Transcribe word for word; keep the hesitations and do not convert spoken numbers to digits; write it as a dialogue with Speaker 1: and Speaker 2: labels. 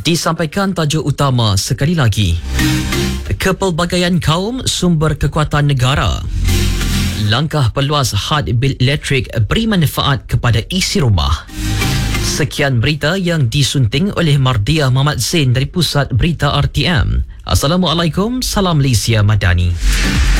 Speaker 1: Disampaikan tajuk utama sekali lagi. Kepelbagaian kaum sumber kekuatan negara. Langkah peluas had bil elektrik beri manfaat kepada isi rumah. Sekian berita yang disunting oleh Mardiah Muhammad Zain dari Pusat Berita R T M. Assalamualaikum, salam Malaysia Madani.